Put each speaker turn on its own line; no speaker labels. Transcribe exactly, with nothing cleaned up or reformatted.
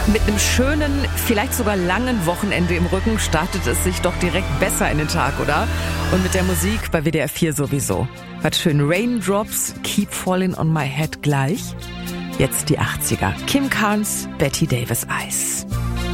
Mit einem schönen, vielleicht sogar langen Wochenende im Rücken startet es sich doch direkt besser in den Tag, oder? Und mit der Musik bei W D R vier sowieso. Hört schön Raindrops, Keep Falling on My Head gleich. Jetzt die achtziger. Kim Carnes, Betty Davis Eyes.